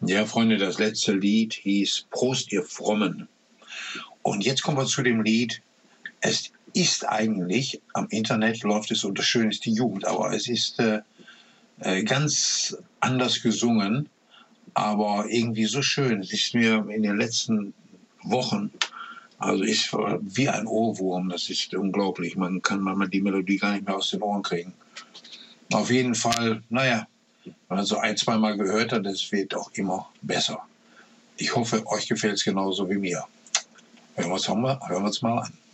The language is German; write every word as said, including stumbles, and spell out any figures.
Ja, Freunde, das letzte Lied hieß Prost, ihr Frommen. Und jetzt kommen wir zu dem Lied. Es ist eigentlich, am Internet läuft es unter Schön ist die Jugend, aber es ist äh, äh, ganz anders gesungen, aber irgendwie so schön. Es ist mir in den letzten Wochen, also ist wie ein Ohrwurm, das ist unglaublich. Man kann manchmal die Melodie gar nicht mehr aus den Ohren kriegen. Auf jeden Fall, naja, wenn man so ein, zweimal gehört hat, es wird auch immer besser. Ich hoffe, euch gefällt es genauso wie mir. Hören wir uns mal, hören wir uns mal an.